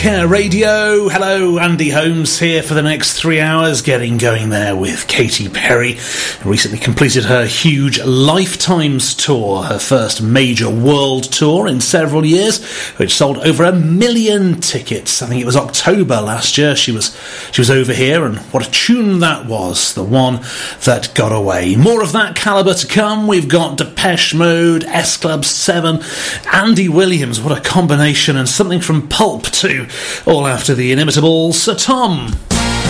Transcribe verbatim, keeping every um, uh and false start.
Care Radio. Hello, Andy Holmes here for the next three hours, getting going there with Katy Perry, who recently completed her huge Lifetimes tour, her first major world tour in several years, which sold over a million tickets. I think it was October last year she was she was over here, and what a tune that was, the one that got away. More of that calibre to come. We've got Depeche Mode, S Club seven, Andy Williams, what a combination, and something from Pulp too, all after the inimitable Sir Tom.